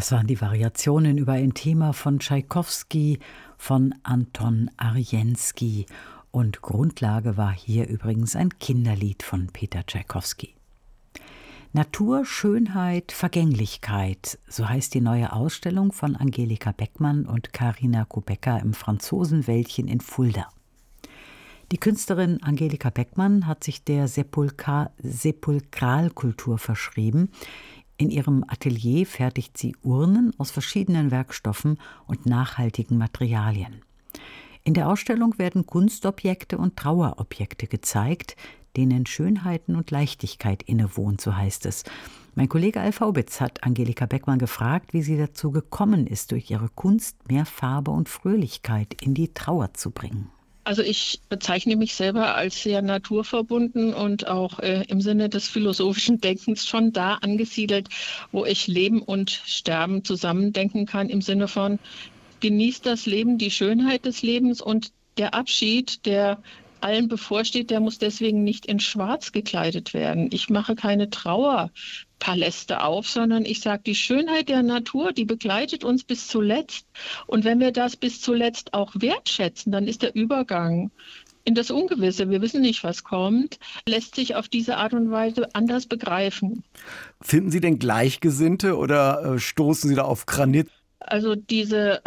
Das waren die Variationen über ein Thema von Tschaikowski, von Anton Arjenski. Und Grundlage war hier übrigens ein Kinderlied von Peter Tschaikowski. Natur, Schönheit, Vergänglichkeit, so heißt die neue Ausstellung von Angelika Beckmann und Karina Kubecka im Franzosenwäldchen in Fulda. Die Künstlerin Angelika Beckmann hat sich der Sepulkralkultur verschrieben. In ihrem Atelier fertigt sie Urnen aus verschiedenen Werkstoffen und nachhaltigen Materialien. In der Ausstellung werden Kunstobjekte und Trauerobjekte gezeigt, denen Schönheiten und Leichtigkeit innewohnt, so heißt es. Mein Kollege Alf Haubitz hat Angelika Beckmann gefragt, wie sie dazu gekommen ist, durch ihre Kunst mehr Farbe und Fröhlichkeit in die Trauer zu bringen. Also ich bezeichne mich selber als sehr naturverbunden und auch im Sinne des philosophischen Denkens schon da angesiedelt, wo ich Leben und Sterben zusammendenken kann, im Sinne von genießt das Leben, die Schönheit des Lebens, und der Abschied, der allen bevorsteht, der muss deswegen nicht in Schwarz gekleidet werden. Ich mache keine Trauerpaläste auf, sondern ich sage, die Schönheit der Natur, die begleitet uns bis zuletzt. Und wenn wir das bis zuletzt auch wertschätzen, dann ist der Übergang in das Ungewisse, wir wissen nicht, was kommt, lässt sich auf diese Art und Weise anders begreifen. Finden Sie denn Gleichgesinnte oder stoßen Sie da auf Granit? Also diese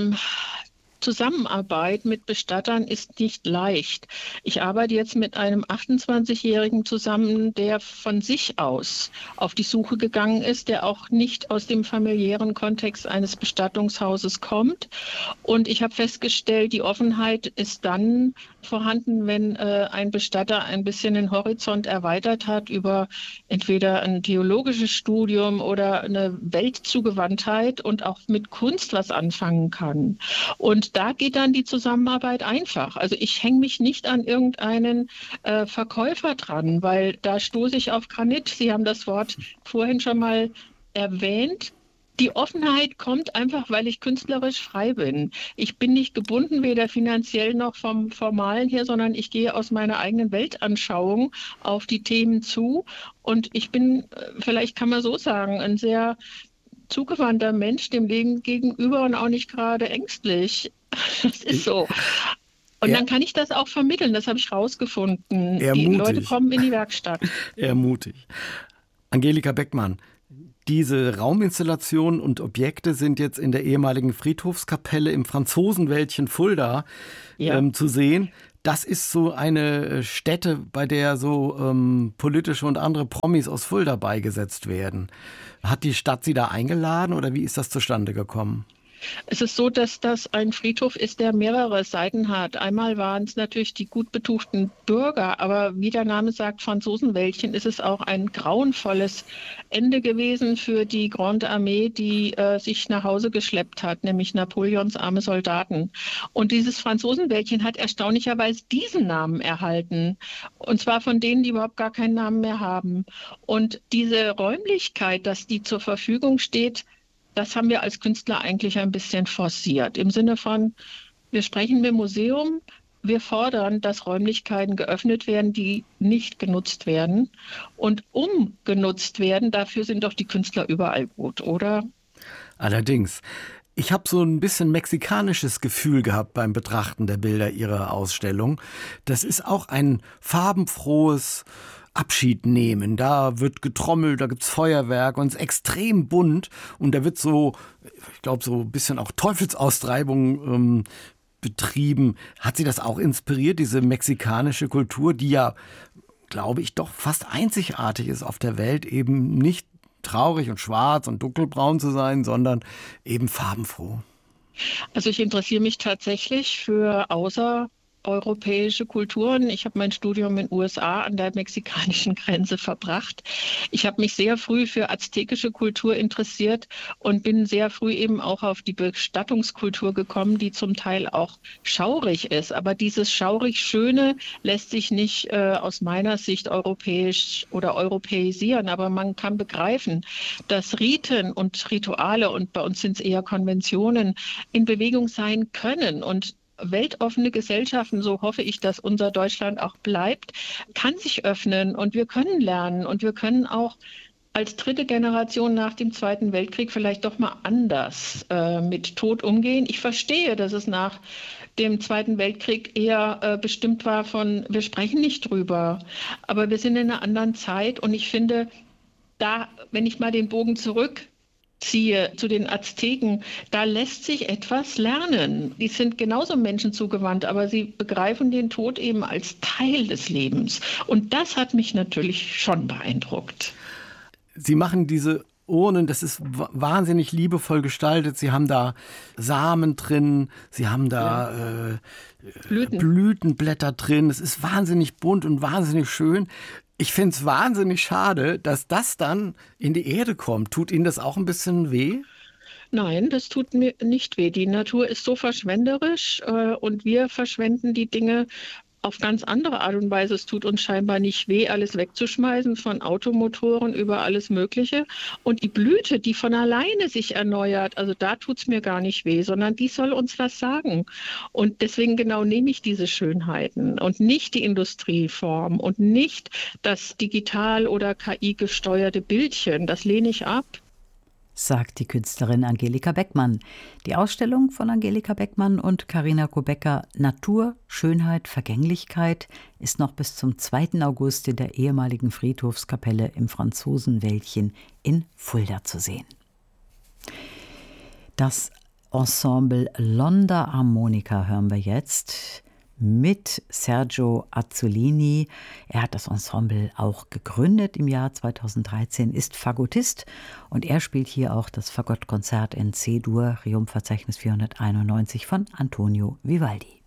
Zusammenarbeit mit Bestattern ist nicht leicht. Ich arbeite jetzt mit einem 28-Jährigen zusammen, der von sich aus auf die Suche gegangen ist, der auch nicht aus dem familiären Kontext eines Bestattungshauses kommt. Und ich habe festgestellt, die Offenheit ist dann vorhanden, wenn ein Bestatter ein bisschen den Horizont erweitert hat über entweder ein theologisches Studium oder eine Weltzugewandtheit und auch mit Kunst was anfangen kann. Und da geht dann die Zusammenarbeit einfach. Also ich hänge mich nicht an irgendeinen Verkäufer dran, weil da stoße ich auf Granit. Sie haben das Wort vorhin schon mal erwähnt. Die Offenheit kommt einfach, weil ich künstlerisch frei bin. Ich bin nicht gebunden, weder finanziell noch vom Formalen her, sondern ich gehe aus meiner eigenen Weltanschauung auf die Themen zu. Und ich bin, vielleicht kann man so sagen, ein sehr zugewandter Mensch dem Leben gegenüber und auch nicht gerade ängstlich. Das ist so. Und dann kann ich das auch vermitteln, das habe ich rausgefunden. Die Leute kommen in die Werkstatt. Mutig. Angelika Beckmann, diese Rauminstallationen und Objekte sind jetzt in der ehemaligen Friedhofskapelle im Franzosenwäldchen Fulda zu sehen. Das ist so eine Stätte, bei der so politische und andere Promis aus Fulda beigesetzt werden. Hat die Stadt Sie da eingeladen oder wie ist das zustande gekommen? Es ist so, dass das ein Friedhof ist, der mehrere Seiten hat. Einmal waren es natürlich die gut betuchten Bürger, aber wie der Name sagt, Franzosenwäldchen, ist es auch ein grauenvolles Ende gewesen für die Grande Armee, die sich nach Hause geschleppt hat, nämlich Napoleons arme Soldaten. Und dieses Franzosenwäldchen hat erstaunlicherweise diesen Namen erhalten. Und zwar von denen, die überhaupt gar keinen Namen mehr haben. Und diese Räumlichkeit, dass die zur Verfügung steht, das haben wir als Künstler eigentlich ein bisschen forciert. Im Sinne von, wir sprechen mit dem Museum, wir fordern, dass Räumlichkeiten geöffnet werden, die nicht genutzt werden. Und genutzt werden, dafür sind doch die Künstler überall gut, oder? Allerdings. Ich habe so ein bisschen mexikanisches Gefühl gehabt beim Betrachten der Bilder Ihrer Ausstellung. Das ist auch ein farbenfrohes Abschied nehmen. Da wird getrommelt, da gibt's Feuerwerk und es ist extrem bunt und da wird so, ich glaube, so ein bisschen auch Teufelsaustreibung betrieben. Hat Sie das auch inspiriert, diese mexikanische Kultur, die ja, glaube ich, doch fast einzigartig ist auf der Welt, eben nicht traurig und schwarz und dunkelbraun zu sein, sondern eben farbenfroh? Also ich interessiere mich tatsächlich für außereuropäische Kulturen. Ich habe mein Studium in den USA an der mexikanischen Grenze verbracht. Ich habe mich sehr früh für aztekische Kultur interessiert und bin sehr früh eben auch auf die Bestattungskultur gekommen, die zum Teil auch schaurig ist. Aber dieses schaurig Schöne lässt sich nicht aus meiner Sicht europäisch oder europäisieren. Aber man kann begreifen, dass Riten und Rituale, und bei uns sind es eher Konventionen, in Bewegung sein können. Und weltoffene Gesellschaften, so hoffe ich, dass unser Deutschland auch bleibt, kann sich öffnen und wir können lernen und wir können auch als dritte Generation nach dem Zweiten Weltkrieg vielleicht doch mal anders mit Tod umgehen. Ich verstehe, dass es nach dem Zweiten Weltkrieg eher bestimmt war von, wir sprechen nicht drüber, aber wir sind in einer anderen Zeit und ich finde, da, wenn ich mal den Bogen zurückziehe zu den Azteken, da lässt sich etwas lernen. Die sind genauso menschenzugewandt, aber sie begreifen den Tod eben als Teil des Lebens. Und das hat mich natürlich schon beeindruckt. Sie machen diese Urnen, das ist wahnsinnig liebevoll gestaltet. Sie haben da Samen drin, Sie haben da Blütenblätter drin. Es ist wahnsinnig bunt und wahnsinnig schön. Ich finde es wahnsinnig schade, dass das dann in die Erde kommt. Tut Ihnen das auch ein bisschen weh? Nein, das tut mir nicht weh. Die Natur ist so verschwenderisch und wir verschwenden die Dinge auf ganz andere Art und Weise. Es tut uns scheinbar nicht weh, alles wegzuschmeißen, von Automotoren über alles Mögliche. Und die Blüte, die von alleine sich erneuert, also da tut es mir gar nicht weh, sondern die soll uns was sagen. Und deswegen genau nehme ich diese Schönheiten und nicht die Industrieform und nicht das digital oder KI gesteuerte Bildchen. Das lehne ich ab. Sagt die Künstlerin Angelika Beckmann. Die Ausstellung von Angelika Beckmann und Carina Kobecker Natur, Schönheit, Vergänglichkeit ist noch bis zum 2. August in der ehemaligen Friedhofskapelle im Franzosenwäldchen in Fulda zu sehen. Das Ensemble L'Onda Armonica hören wir jetzt mit Sergio Azzolini. Er hat das Ensemble auch gegründet im Jahr 2013, ist Fagottist und er spielt hier auch das Fagottkonzert in C-Dur, Requiem-Verzeichnis 491 von Antonio Vivaldi.